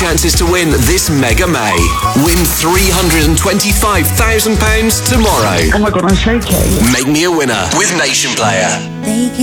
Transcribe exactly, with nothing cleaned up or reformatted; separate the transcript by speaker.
Speaker 1: chances to win this Mega May. Win three hundred twenty-five thousand pounds tomorrow.
Speaker 2: Oh my God, I'm shaking.
Speaker 1: Make me a winner with Nation Player.